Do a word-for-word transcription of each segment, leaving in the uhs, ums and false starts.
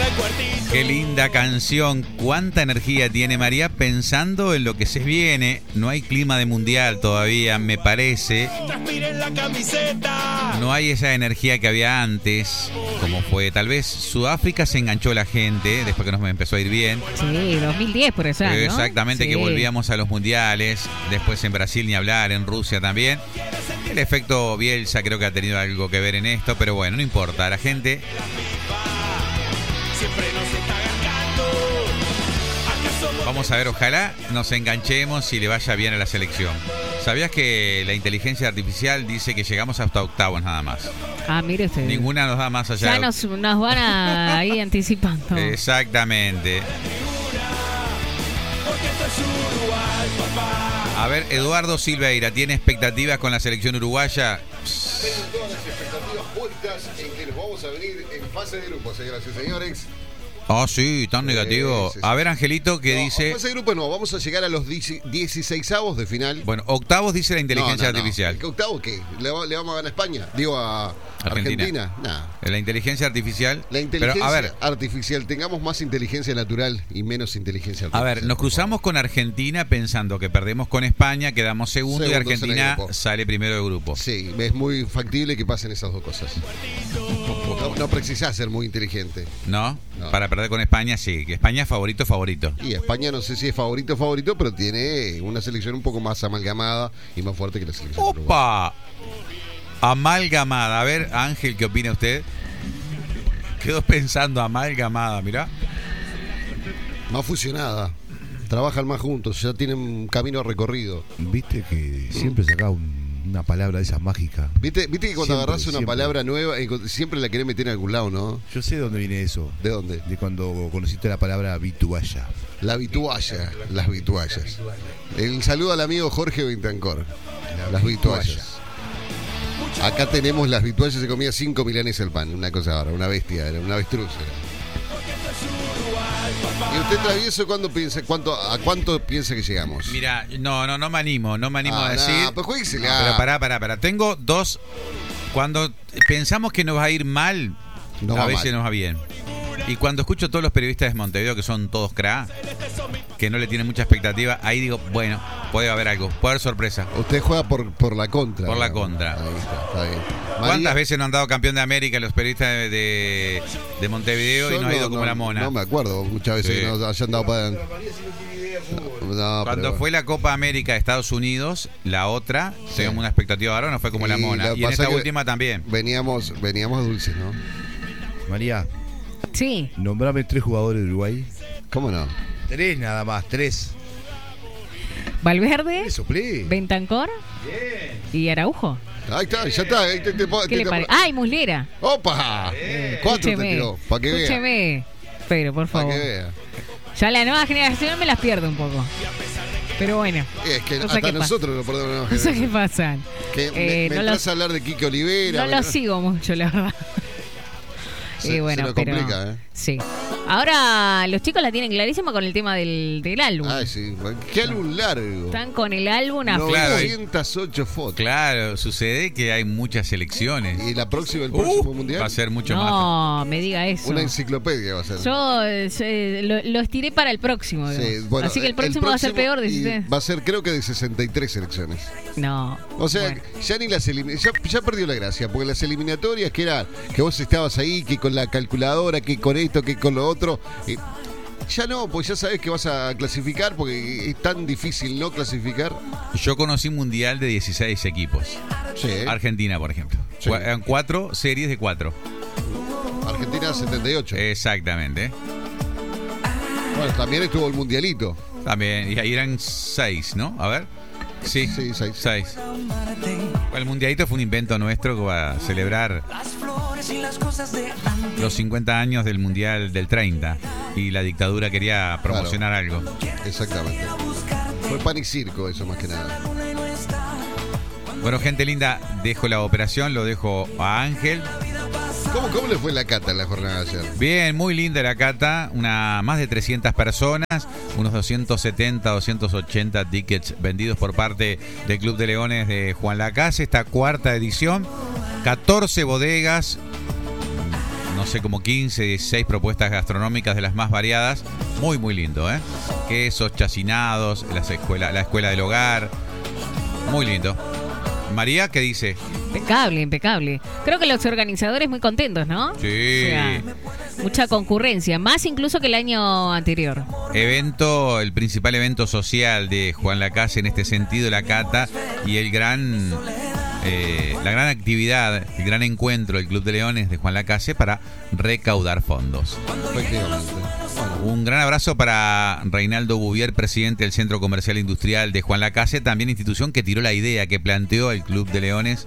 Qué linda canción, cuánta energía tiene María pensando en lo que se viene. No hay clima de mundial todavía, me parece. No hay esa energía que había antes, como fue. Tal vez Sudáfrica se enganchó la gente después que nos empezó a ir bien. Sí, dos mil diez por eso, ¿no? Exactamente, sí. Que volvíamos a los mundiales. Después en Brasil ni hablar, en Rusia también. El efecto Bielsa creo que ha tenido algo que ver en esto, pero bueno, no importa. La gente siempre nos está ganando. Vamos a ver, ojalá nos enganchemos y le vaya bien a la selección. ¿Sabías que la inteligencia artificial dice que llegamos hasta octavos nada más? Ah, mire usted. Ninguna nos da más allá. Ya nos, nos van a ir anticipando. Exactamente. A ver, Eduardo Silveira, ¿tiene expectativas con la selección uruguaya? Tengo todas las expectativas puestas en que nos vamos a venir en fase de grupo, señoras y señores. Ah, oh, sí, tan negativo. Sí, sí, sí. A ver, Angelito, ¿qué no, dice? En fase de grupo no, vamos a llegar a los dieciseisavos de final. Bueno, octavos dice la inteligencia no, no, artificial. No. ¿Octavo qué? ¿Le, ¿Le vamos a ganar a España? Digo, a Argentina. Argentina. Nah. La inteligencia artificial. La inteligencia Pero, a ver, artificial. Tengamos más inteligencia natural y menos inteligencia artificial. A ver, nos cruzamos con Argentina pensando que perdemos con España, quedamos segundo Segundos y Argentina sale primero del grupo. Sí, es muy factible que pasen esas dos cosas. No, no precisás ser muy inteligente. ¿No? No. Para perder con España, sí. Que España es favorito, favorito. Y España no sé si es favorito, favorito, pero tiene una selección un poco más amalgamada y más fuerte que la selección ¡Opa! uruguaya. Amalgamada. A ver, Ángel, ¿qué opina usted? Quedó pensando amalgamada, mirá. Más fusionada. Trabajan más juntos, ya tienen un camino recorrido. Viste que siempre sacaba un, una palabra de esas mágicas. ¿Viste, viste que cuando Siempre, agarrás una siempre. palabra nueva, siempre la querés meter en algún lado, ¿no? Yo sé de dónde viene eso. ¿De dónde? De cuando conociste la palabra vitualla. La vitualla, las vituallas. El saludo al amigo Jorge Bentancor. Las vituallas. Acá tenemos las vituallas, se comía cinco milanes el pan, una cosa ahora, una bestia, era una avestruz. Era. ¿Y usted, Travieso, cuándo piensa, cuánto, a cuánto piensa que llegamos? Mira, no, no, no me animo, no me animo ah, a decir. No, pues jueguísela. No, pero pará, pará, pará. Tengo dos. Cuando pensamos que nos va a ir mal, no a va veces mal. nos va bien. Y cuando escucho a todos los periodistas de Montevideo, que son todos cra, que no le tienen mucha expectativa, ahí digo, bueno, puede haber algo, puede haber sorpresa. Usted juega por, por la contra. Por la ¿no? contra. Ahí está, está bien. ¿Cuántas María, veces no han dado campeón de América los periodistas de, de, de Montevideo y no ha ido como no, la mona? No me acuerdo muchas veces Sí. que nos hayan dado para... No, Cuando pero- fue la Copa América de Estados Unidos, la otra, Sí. teníamos una expectativa ahora, no fue como Y la mona. lo que Y en pasa esta que última también. Veníamos, veníamos dulces, ¿no? María, Sí. nombrame tres jugadores de Uruguay. ¿Cómo no? Tres nada más, tres. Valverde, Soplé. Bentancor y Araujo. Ahí está, ya está. Ahí te, te, te, ¿Qué le te- parece? ¡Ay, Muslera! ¡Opa! Cuatro te Escúcheme, tiró, para que vea. Escúcheme, pero por Para favor. que vea. Ya la nueva generación me las pierde un poco. Pero bueno, Es que Cosa hasta que nosotros lo perdemos. No, cosas que pasan. que Eh, me, me no entras los- a hablar de Quique Olivera. No me- lo sigo mucho, la verdad. Se, Y bueno, se nos pero complica, ¿eh? sí. Ahora los chicos la tienen clarísima con el tema del, del álbum. Ay, sí. Qué álbum largo. Están con el álbum a full. Claro, novecientas ocho fotos. Claro, sucede que hay muchas elecciones. Y la próxima, el próximo Uh, mundial, va a ser mucho más. No, me diga eso. una enciclopedia va a ser. Yo eh, lo, lo estiré para el próximo. Sí, digamos. bueno, Así que el próximo, va a ser peor, y dice usted. va a ser, creo que de sesenta y tres elecciones. No. O sea, bueno. ya ni las elimi- ya, ya perdió la gracia, porque las eliminatorias que era que vos estabas ahí, que con la calculadora, que con esto, que con lo otro, eh, ya no, pues ya sabés que vas a clasificar, porque es tan difícil no clasificar. Yo conocí un mundial de dieciséis equipos. Sí. Argentina, por ejemplo. Sí. Cu- Eran cuatro series de cuatro. Argentina setenta y ocho. Exactamente. Bueno, también estuvo el mundialito. También. Y ahí eran seis, ¿no? A ver. Sí, Sí, seis. seis. Bueno, el mundialito fue un invento nuestro que va a celebrar los cincuenta años del mundial del treinta. Y la dictadura quería promocionar algo. Exactamente. Fue pan y circo eso más que nada. Bueno, gente linda, dejo la operación, lo dejo a Ángel. ¿Cómo, cómo le fue la cata en la jornada de ayer? Bien, muy linda la cata, una, más de trescientas personas, unos doscientos setenta, doscientos ochenta tickets vendidos por parte del Club de Leones de Juan Lacase, esta cuarta edición, catorce bodegas, no sé, como quince, dieciséis propuestas gastronómicas de las más variadas. Muy, muy lindo, ¿eh? Quesos, chacinados, la escuela, la escuela del hogar. Muy lindo. María, ¿qué dice? Impecable, impecable. Creo que los organizadores muy contentos, ¿no? Sí. O sea, mucha concurrencia, más incluso que el año anterior. Evento, el principal evento social de Juan Lacase en este sentido, la cata y el gran, eh, la gran actividad, el gran encuentro del Club de Leones de Juan Lacase para recaudar fondos. Efectivamente. Bueno, Un gran abrazo para Reinaldo Bouvier, presidente del Centro Comercial Industrial de Juan Lacase, también institución que tiró la idea, que planteó el Club de Leones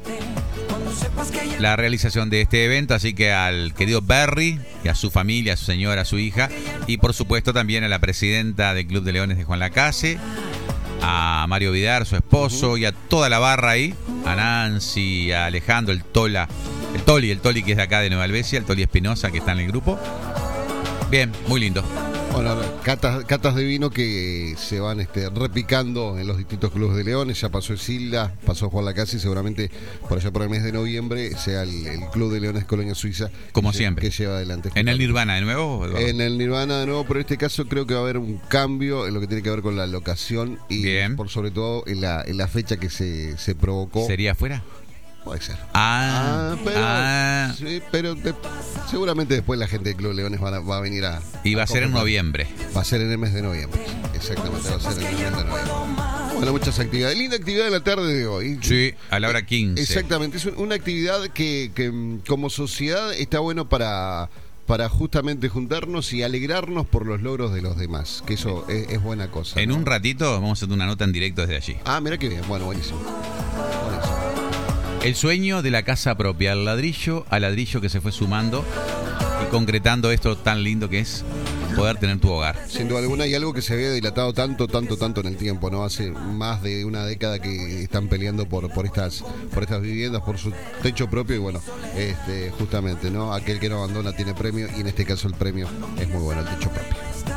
la realización de este evento, así que al querido Berry y a su familia, a su señora, a su hija, y por supuesto también a la presidenta del Club de Leones de Juan Lacase, a Mario Vidar, su esposo, uh-huh. y a toda la barra ahí, a Nancy, a Alejandro, el Tola, el Toli, el Toli que es de acá de Nueva Albesia, el Toli Espinosa que está en el grupo. Bien, muy lindo. Bueno, catas, catas de vino que se van este, repicando en los distintos clubes de Leones. Ya pasó Silda, pasó Juan Lacase y seguramente por allá por el mes de noviembre sea el, el Club de Leones Colonia Suiza. Como que, siempre. Que lleva adelante. ¿En el Nirvana de nuevo? Eduardo? En el Nirvana de nuevo, pero en este caso creo que va a haber un cambio en lo que tiene que ver con la locación y Bien. por sobre todo en la, en la fecha que se, se provocó. ¿Sería afuera? Puede ser. Ah, ah pero, ah. Sí, pero de, seguramente después la gente del Club Leones va a, va a venir a... Y va a, a ser en noviembre. Va a ser en el mes de noviembre. Exactamente, va a ser en el mes de noviembre. Bueno, muchas actividades. Linda actividad de la tarde de hoy. Sí, a la hora quince. Exactamente, es una actividad que, que como sociedad está bueno para... para justamente juntarnos y alegrarnos por los logros de los demás, que eso es, es buena cosa. En ¿no? un ratito vamos a hacer una nota en directo desde allí. Ah, mira qué bien, bueno, buenísimo. buenísimo. El sueño de la casa propia, al ladrillo a ladrillo que se fue sumando y concretando esto tan lindo que es poder tener tu hogar. Sin duda alguna, y algo que se había dilatado tanto, tanto, tanto en el tiempo, ¿no? Hace más de una década que están peleando por, por estas, por estas viviendas, por su techo propio, y bueno, este, justamente, ¿no? Aquel que no abandona tiene premio, y en este caso el premio es muy bueno, el techo propio.